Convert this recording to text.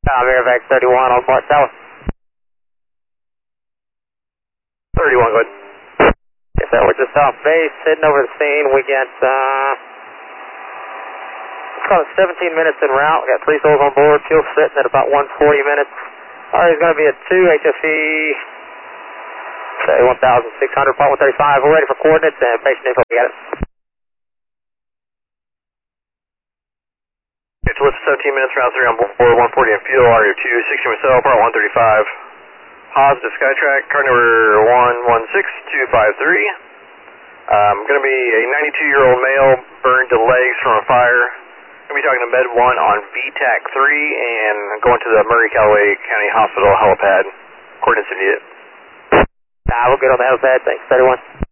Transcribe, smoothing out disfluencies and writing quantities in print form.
Miravax 31 on Mark South. 31, go ahead. Yes, sir, we're just off base, heading over the scene. We got, let's call it 17 minutes en route. We got 3 souls on board, fuel sitting at about 140 minutes. Alright, it's going to be a 2 HFE, say 1,600, part 135. We're ready for coordinates and patient info. We got it. It's with 17 minutes, round 3 on board, 140 in fuel, RU2, 60 myself, part 135. Positive Skytrack, car number 116253. Going to be a 92-year-old male, burned to legs from a fire. Going to be talking to Med 1 on VTAC 3 and going to the Murray Callaway County Hospital helipad. Coordinates immediate. We'll get on the helipad, thanks, 31.